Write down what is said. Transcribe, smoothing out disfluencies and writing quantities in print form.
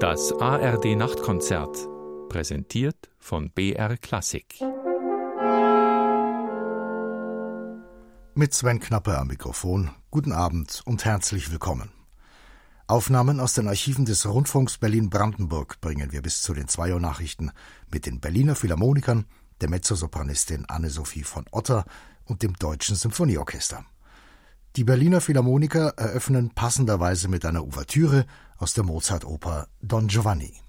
Das ARD Nachtkonzert, präsentiert von BR Klassik. Mit Sven Knappe am Mikrofon. Guten Abend und herzlich willkommen. Aufnahmen aus den Archiven des Rundfunks Berlin-Brandenburg bringen wir bis zu den 2 Uhr Nachrichten mit den Berliner Philharmonikern, der Mezzosopranistin Anne-Sophie von Otter und dem Deutschen Symphonieorchester. Die Berliner Philharmoniker eröffnen passenderweise mit einer Ouvertüre aus der Mozart-Oper Don Giovanni.